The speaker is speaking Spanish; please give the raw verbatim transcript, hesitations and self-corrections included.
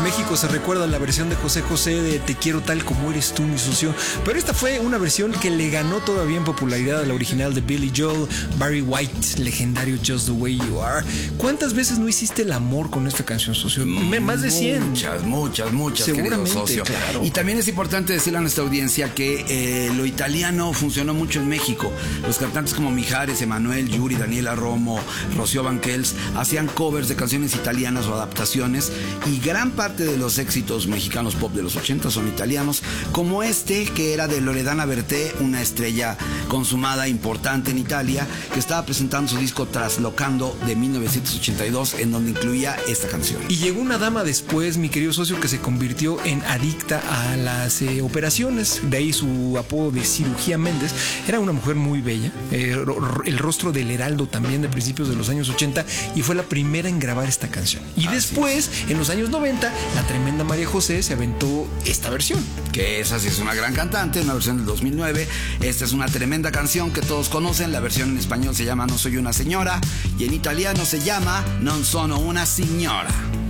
México se recuerda la versión de José José de Te quiero tal como eres tú, mi socio. Pero esta fue una versión que le ganó todavía en popularidad a la original de Billy Joel, Barry White, legendario Just the Way You Are. ¿Cuántas veces no hiciste el amor con esta canción, socio? Más de cien. Muchas, muchas, muchas, seguramente, querido socio. Claro. Y también es importante decirle a nuestra audiencia que eh, lo italiano funcionó mucho en México. Los cantantes como Mijares, Emanuel, Yuri, Daniela Romo, Rocío Banquels hacían covers de canciones italianas o adaptaciones, y gran parte de los éxitos mexicanos pop de los ochenta son italianos, como este que era de Loredana Berté, una estrella consumada importante en Italia, que estaba presentando su disco Traslocando de mil novecientos ochenta y dos, en donde incluía esta canción. Y llegó una dama después, mi querido socio, que se convirtió en adicta a las eh, operaciones, de ahí su apodo de Cirugía Méndez. Era una mujer muy bella, eh, el rostro del Heraldo también de principios de los años ochenta, y fue la primera en grabar esta canción. Y Así después, es. en los años noventa, la tremenda María José se aventó esta versión. Que esa sí es una gran cantante, una versión del dos mil nueve. Esta es una tremenda canción que todos conocen. La versión en español se llama No soy una señora, y en italiano se llama Non sono una signora.